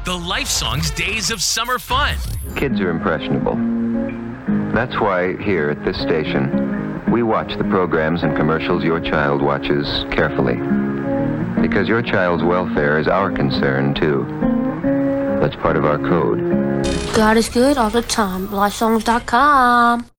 The Life Songs Days of Summer Fun. Kids are impressionable. That's why here at this station, we watch the programs and commercials your child watches carefully. Because your child's welfare is our concern, too. That's part of our code. God is good all the time. LifeSongs.com.